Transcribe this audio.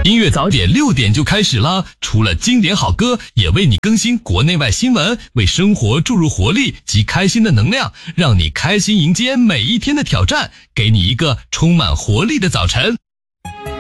音乐早点6点就开始啦！除了经典好歌，也为你更新国内外新闻，为生活注入活力及开心的能量，让你开心迎接每一天的挑战，给你一个充满活力的早晨。